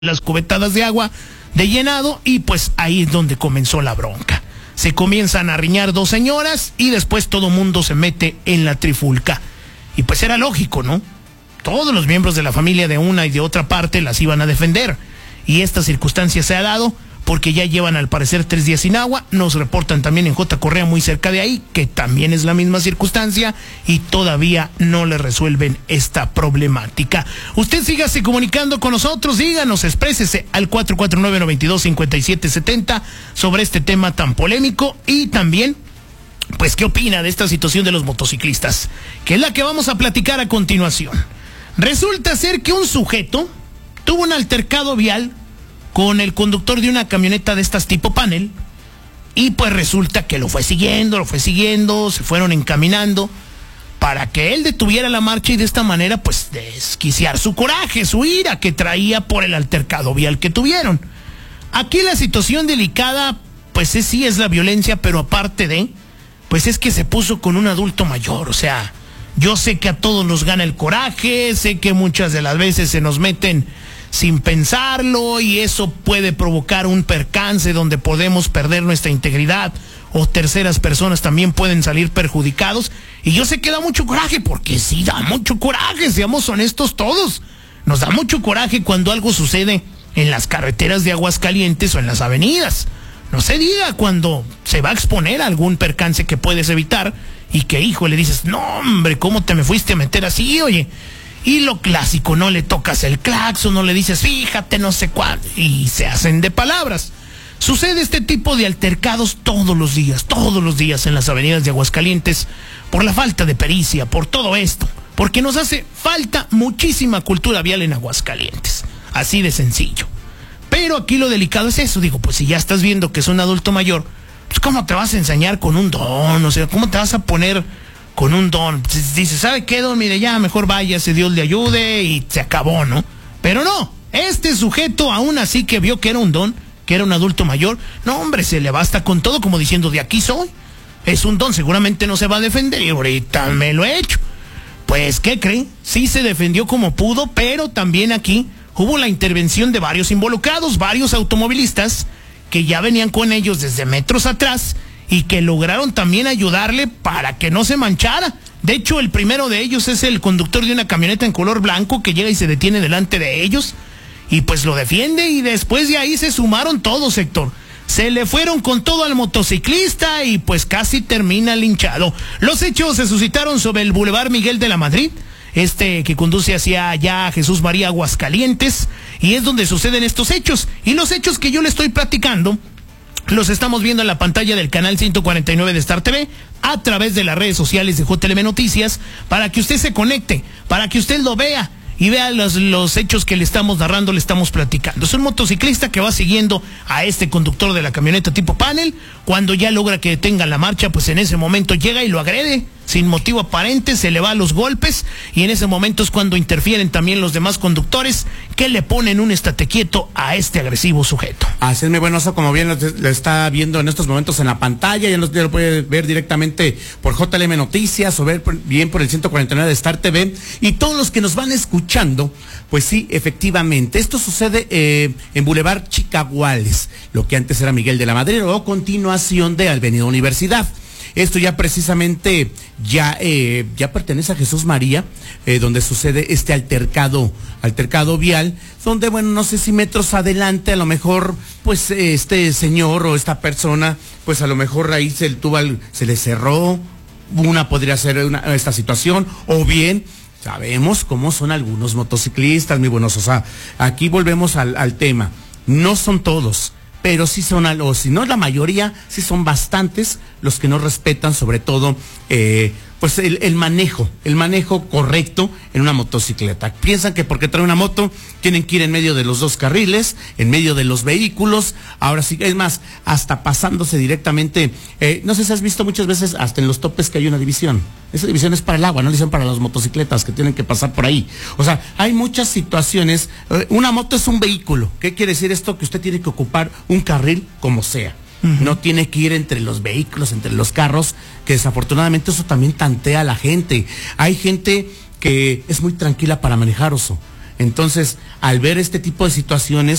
las cubetadas de agua de llenado y pues ahí es donde comenzó la bronca. Se comienzan a riñar dos señoras y después todo mundo se mete en la trifulca. Y pues era lógico, ¿no? Todos los miembros de la familia de una y de otra parte las iban a defender. Y esta circunstancia se ha dado porque ya llevan al parecer 3 días sin agua. Nos reportan también en J. Correa, muy cerca de ahí, que también es la misma circunstancia y todavía no le resuelven esta problemática. Usted sígase comunicando con nosotros, díganos, exprésese al 449-925770 sobre este tema tan polémico y también, pues, ¿qué opina de esta situación de los motociclistas? Que es la que vamos a platicar a continuación. Resulta ser que un sujeto tuvo un altercado vial con el conductor de una camioneta de estas tipo panel y pues resulta que lo fue siguiendo, se fueron encaminando para que él detuviera la marcha y de esta manera pues desquiciar su coraje, su ira que traía por el altercado vial que tuvieron. Aquí la situación delicada pues sí es la violencia, pero aparte de, pues es que se puso con un adulto mayor. O sea, yo sé que a todos nos gana el coraje, sé que muchas de las veces se nos meten sin pensarlo y eso puede provocar un percance donde podemos perder nuestra integridad o terceras personas también pueden salir perjudicados. Y yo sé que da mucho coraje, porque sí da mucho coraje, seamos honestos todos. Nos da mucho coraje cuando algo sucede en las carreteras de Aguascalientes o en las avenidas. No se diga cuando se va a exponer a algún percance que puedes evitar y que, hijo, le dices, no hombre, ¿cómo te me fuiste a meter así, oye? Y lo clásico, no le tocas el claxon, no le dices, fíjate, no sé cuál, y se hacen de palabras. Sucede este tipo de altercados todos los días en las avenidas de Aguascalientes, por la falta de pericia, por todo esto, porque nos hace falta muchísima cultura vial en Aguascalientes, así de sencillo. Pero aquí lo delicado es eso, digo, pues si ya estás viendo que es un adulto mayor, pues ¿cómo te vas a enseñar con un don? O sea, ¿cómo te vas a poner con un don? Dice, ¿sabe qué, don? Mire, ya mejor váyase, Dios le ayude y se acabó, ¿no? Pero no, este sujeto aún así que vio que era un don, que era un adulto mayor, no hombre, se le basta con todo como diciendo, de aquí soy, es un don, seguramente no se va a defender y ahorita me lo he hecho. Pues, ¿qué creen? Sí se defendió como pudo, pero también aquí hubo la intervención de varios involucrados, varios automovilistas que ya venían con ellos desde metros atrás y que lograron también ayudarle para que no se manchara. De hecho, el primero de ellos es el conductor de una camioneta en color blanco que llega y se detiene delante de ellos y pues lo defiende, y después de ahí se sumaron todos, Héctor. Se le fueron con todo al motociclista y pues casi termina linchado. Los hechos se suscitaron sobre el Boulevard Miguel de la Madrid, que conduce hacia allá Jesús María, Aguascalientes, y es donde suceden estos hechos. Y los hechos que yo le estoy platicando los estamos viendo en la pantalla del canal 149 de Star TV, a través de las redes sociales de JLM Noticias, para que usted se conecte, para que usted lo vea y vea los hechos que le estamos narrando, le estamos platicando. Es un motociclista que va siguiendo a este conductor de la camioneta tipo panel. Cuando ya logra que detenga la marcha, pues en ese momento llega y lo agrede sin motivo aparente, se le va a los golpes, y en ese momento es cuando interfieren también los demás conductores que le ponen un estate quieto a este agresivo sujeto. Así es, muy buenoso, como bien lo está viendo en estos momentos en la pantalla, ya lo puede ver directamente por JLM Noticias o ver bien por el 149 de Star TV, y todos los que nos van escuchando, pues sí, efectivamente, esto sucede en Boulevard Chicaguales, lo que antes era Miguel de la Madrid o continuación de Avenida Universidad. Esto ya precisamente ya pertenece a Jesús María, donde sucede este altercado vial, donde, bueno, no sé si metros adelante, a lo mejor, pues, este señor o esta persona, pues a lo mejor ahí se le cerró, podría ser esta situación, o bien, sabemos cómo son algunos motociclistas, muy buenos, o sea, aquí volvemos al tema, no son todos, pero sí son, o si no la mayoría, sí son bastantes los que no respetan, sobre todo, pues el manejo correcto en una motocicleta. Piensan que porque traen una moto tienen que ir en medio de los dos carriles, en medio de los vehículos. Ahora sí, es más, hasta pasándose directamente, no sé si has visto muchas veces hasta en los topes que hay una división. Esa división es para el agua, no dicen para las motocicletas que tienen que pasar por ahí. O sea, hay muchas situaciones. Una moto es un vehículo. ¿Qué quiere decir esto? Que usted tiene que ocupar un carril como sea. No tiene que ir entre los vehículos, entre los carros, que desafortunadamente eso también tantea a la gente. Hay gente que es muy tranquila para manejar, Oso. Entonces, al ver este tipo de situaciones,